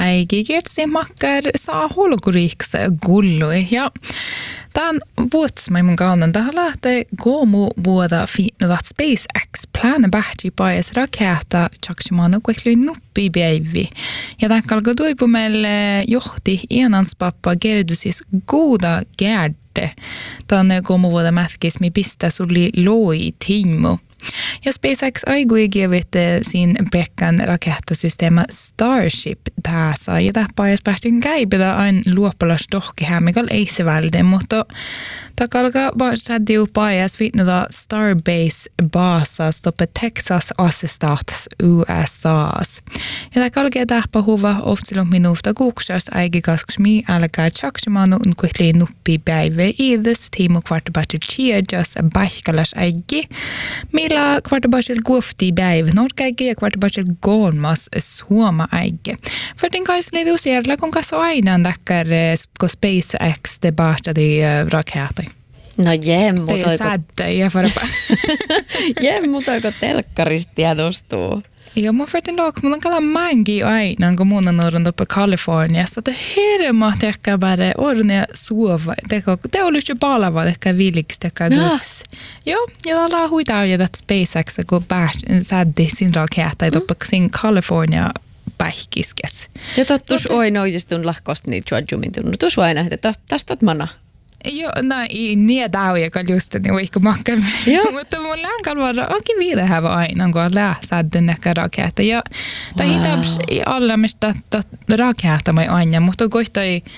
äigi kertsi makkar saa holokuriiksi gullui. Ja tämän vuotsmai mun kaunan tähän lähtee gomu vuoda fiinnuvat SpaceX plana bahti paes raketa tjaksimanu kueklui nuppi päivi. Ja tämä kalko tuipumelle johti enanspappa gerdusis goda gärde. Tänne gomu vuoda mätkismi pistä sulli loi tiimu. Ja SpaceX aikui givit sin pekkan rakettosysteema Starship tässä. Ja tämä pajas päästin käipillä aina luoppalas tohkihää, mikä ei se välde, mutta takalka sädiu pajas viitnada Starbase baasa stoppe Texas asestaats USAs. Ja takalka tähpä huva oftilun minuuta kuuksas aikikaskmi älkää tjaksimanu unkuhtli nuppi päivä iides tiimu kvartabattil chiedjas pähkäläs äigi. Millä kvartabattil kuofti päivä norkäigi ja kvartabattil kolmas suoma äigi. För den kanske lite osäkert kun kanske aina näkär kun SpaceX det bahtadi raketti. No jemmutoiko. Det är sad jag får bara. Jemmutoiko telkkarista tiedostuu? Ja mun färden lag mun kalla mangi aina kun mun on orunut på Kaliforniassa. Det hirma tekka bara orne sova. Det olisi jo palava tekka viliksi tekka duks. Joo, ja la huitaa ja that SpaceX kun saddi sin raketta på sin California päihkiskes. Ja tottus oina oikeastun lahkosta niitä juodjumin tunnutus aina, että tästä mana. Joo, no niin tauja kun just niin vaikka makkaan. Mutta mun länkälvara onkin vielä hävä aina, kun lähsädden ehkä raketta. Ja tämä hitaps alla mistä raketta mai aina, mutta koittai